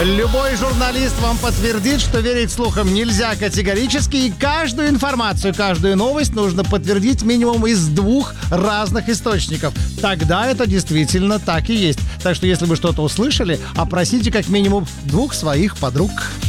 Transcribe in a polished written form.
Любой журналист вам подтвердит, что верить слухам нельзя категорически, и каждую информацию, каждую новость нужно подтвердить минимум из 2 разных источников. Тогда это действительно так и есть. Так что если вы что-то услышали, опросите как минимум 2 своих подруг.